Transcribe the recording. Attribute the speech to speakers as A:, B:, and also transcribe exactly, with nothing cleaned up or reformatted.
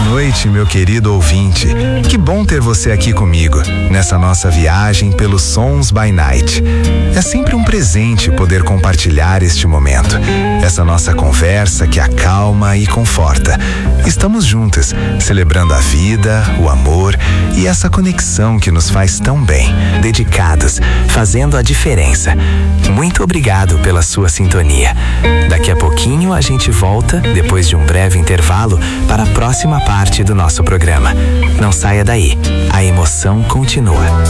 A: noite, meu querido ouvinte. Que bom ter você aqui comigo, nessa nossa viagem pelos Sons by Night. É sempre um presente poder compartilhar este momento, essa nossa conversa que acalma e conforta. Estamos juntas, celebrando a vida, o amor e essa conexão que nos faz tão bem.
B: Dedicadas, fazendo a diferença. Muito obrigado pela sua sintonia. Daqui a pouquinho a gente volta, depois de um breve intervalo, para a próxima parte do nosso programa. Não saia daí, a emoção continua.